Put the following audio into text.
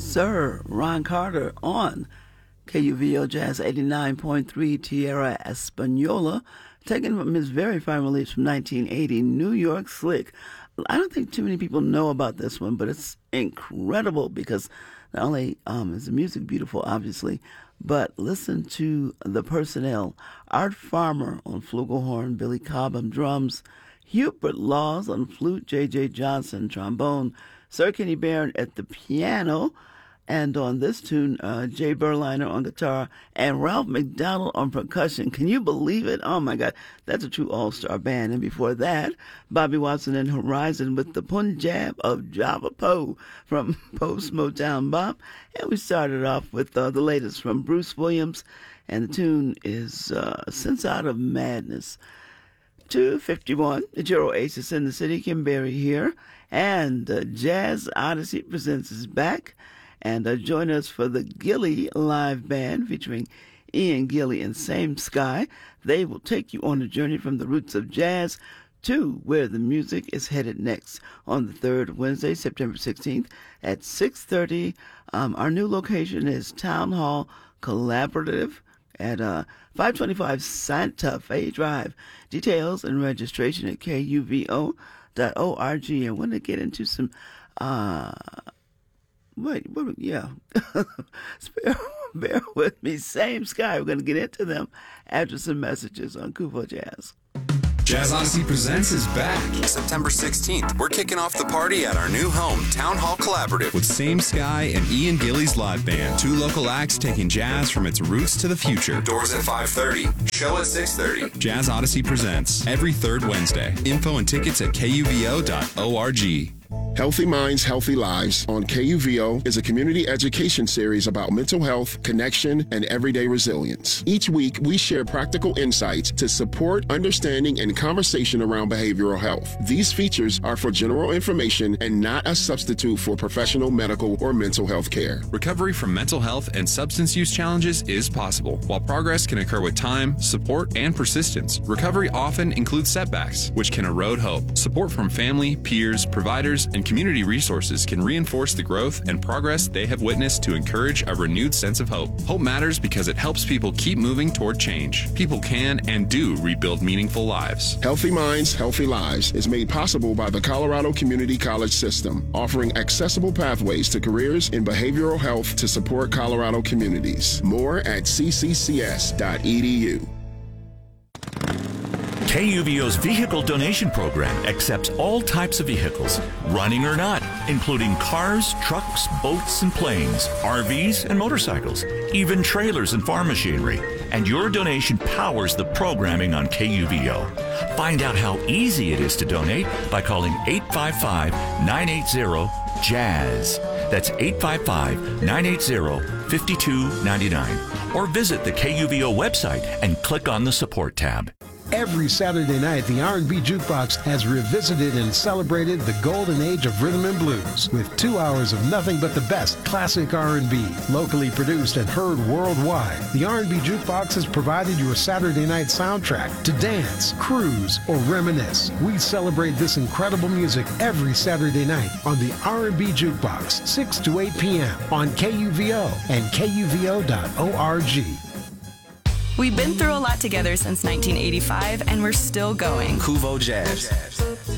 sir, Ron Carter on KUVO Jazz 89.3 Tierra Española, taken from his very fine release from 1980, New York Slick. I don't think too many people know about this one, but it's incredible because not only is the music beautiful, obviously, but listen to the personnel. Art Farmer on flugelhorn, Billy Cobham drums, Hubert Laws on flute, J.J. Johnson trombone, Sir Kenny Barron at the piano, and on this tune, Jay Berliner on guitar, and Ralph McDonald on percussion. Can you believe it? Oh my God, that's a true all-star band. And before that, Bobby Watson and Horizon with the Punjab of Java Po from Post Motown Bop. And we started off with the latest from Bruce Williams, and the tune is Sense Out of Madness. 2:51, it's your Oasis in the City, Kim Berry here, and Jazz Odyssey presents is back, and join us for the Gilly Live Band featuring Ian Gilly and Same Sky. They will take you on a journey from the roots of jazz to where the music is headed next on the third Wednesday, September 16th at 6:30. Our new location is Town Hall Collaborative at 525 Santa Fe Drive. Details and registration at kuvo.org. I want to get into some, bear with me. Same Sky. We're going to get into them after some messages on Kuvo Jazz. Jazz Odyssey Presents is back. September 16th, we're kicking off the party at our new home, Town Hall Collaborative. With Same Sky and Ian Gilly's live band. Two local acts taking jazz from its roots to the future. Doors at 5:30. Show at 6:30. Jazz Odyssey Presents every third Wednesday. Info and tickets at kuvo.org. Healthy Minds, Healthy Lives on KUVO is a community education series about mental health, connection, and everyday resilience. Each week, we share practical insights to support understanding and conversation around behavioral health. These features are for general information and not a substitute for professional medical or mental health care. Recovery from mental health and substance use challenges is possible. While progress can occur with time, support, and persistence, recovery often includes setbacks, which can erode hope. Support from family, peers, providers, and community resources can reinforce the growth and progress they have witnessed to encourage a renewed sense of hope. Hope matters because it helps people keep moving toward change. People can and do rebuild meaningful lives. Healthy Minds, Healthy Lives is made possible by the Colorado Community College System, offering accessible pathways to careers in behavioral health to support Colorado communities. More at cccs.edu. KUVO's vehicle donation program accepts all types of vehicles, running or not, including cars, trucks, boats, and planes, RVs, and motorcycles, even trailers and farm machinery. And your donation powers the programming on KUVO. Find out how easy it is to donate by calling 855-980-JAZZ. That's 855-980-5299. Or visit the KUVO website and click on the support tab. Every Saturday night, the R&B Jukebox has revisited and celebrated the golden age of rhythm and blues with 2 hours of nothing but the best classic R&B, locally produced and heard worldwide. The R&B Jukebox has provided your Saturday night soundtrack to dance, cruise, or reminisce. We celebrate this incredible music every Saturday night on the R&B Jukebox, 6 to 8 p.m. on KUVO and KUVO.org. We've been through a lot together since 1985, and we're still going. Kuvo Jazz.